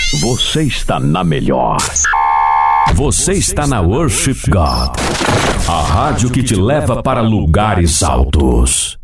Você está na melhor. Você está na Worship God, a rádio que te leva para lugares altos.